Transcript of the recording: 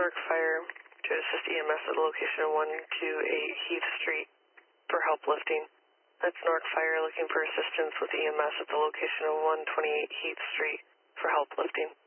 Nork Fire to assist EMS at the location of 128 Heath Street for help lifting. That's Nork Fire looking for assistance with EMS at the location of 128 Heath Street for help lifting.